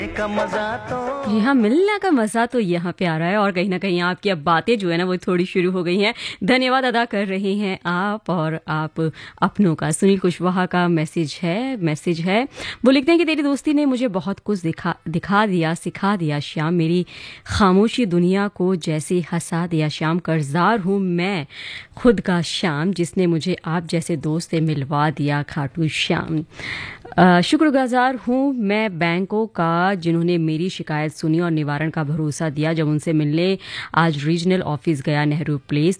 का मजा तो जी हाँ, मिलने का मज़ा तो यहाँ पे आ रहा है और कहीं ना कहीं आपकी अब बातें जो है ना वो थोड़ी शुरू हो गई हैं। धन्यवाद अदा कर रहे हैं आप और आप अपनों का। सुनील कुशवाहा का मैसेज है। वो लिखते हैं कि तेरी दोस्ती ने मुझे बहुत कुछ दिखा दिया, सिखा दिया श्याम। मेरी खामोशी दुनिया को जैसे हंसा दिया श्याम। कर्जदार हूँ मैं खुद का श्याम, जिसने मुझे आप जैसे दोस्त से मिलवा दिया खाटू श्याम। शुक्रगुजार हूँ मैं बैंकों का, जिन्होंने मेरी शिकायत सुनी और निवारण का भरोसा दिया। जब उनसे मिलने आज रीजनल ऑफिस गया नेहरू प्लेस,